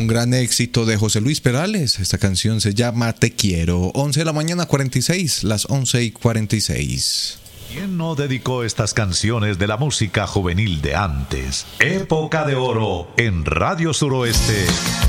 Un gran éxito de José Luis Perales. Esta canción se llama Te Quiero. 11 de la mañana 46, las 11:46. ¿Quién no dedicó estas canciones de la música juvenil de antes? Época de oro en Radio Suroeste.